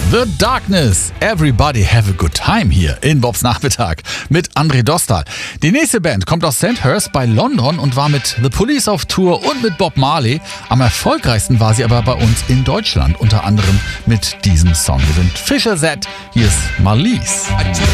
The Darkness, Everybody Have a Good Time hier in Bobs Nachmittag mit André Dostal. Die nächste Band kommt aus Sandhurst bei London und war mit The Police auf Tour und mit Bob Marley. Am erfolgreichsten war sie aber bei uns in Deutschland, unter anderem mit diesem Song. Wir sind Fischer Z, hier ist Marlies.